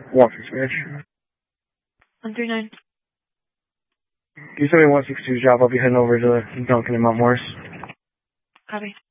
1-6 Mitch. 139. You send me 162's job. I'll be heading over to Duncan in Mount Morris. Copy.